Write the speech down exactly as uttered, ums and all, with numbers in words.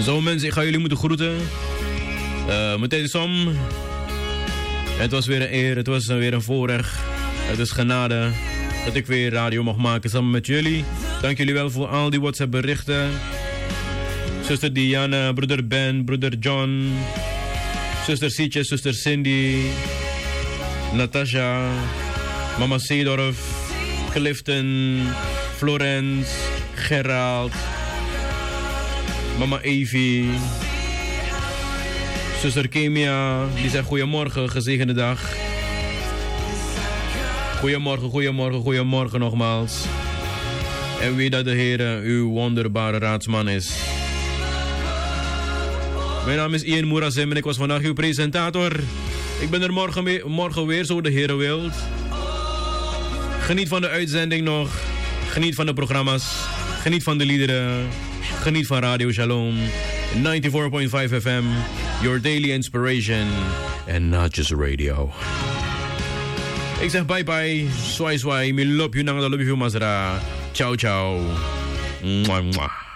Zo mensen, ik ga jullie moeten groeten. Uh, meteen som. Het was weer een eer, het was weer een voorrecht. Het is genade dat ik weer radio mag maken samen met jullie. Dank jullie wel voor al die WhatsApp berichten. Zuster Diana, broeder Ben, broeder John. Zuster Sietje, zuster Cindy. Natasha. Mama Seedorf. Clifton. Florence. Gerald. Mama Evie. Zuster Kemia. Die zegt goeiemorgen, gezegende dag. Goeiemorgen, goeiemorgen, goeiemorgen nogmaals. En wie dat de Heer uw wonderbare raadsman is. Mijn naam is Ian Moerazem en ik was vandaag uw presentator. Ik ben er morgen, mee, morgen weer, zo de Heer wilt. Geniet van de uitzending nog. Geniet van de programma's. Geniet van de liederen. Geniet van Radio Shalom. ninety-four point five F M. Your daily inspiration. And not just radio. Ik zeg bye bye. Swai swai. Mi love you nang da love you masra. Ciao ciao. Mwah mwah.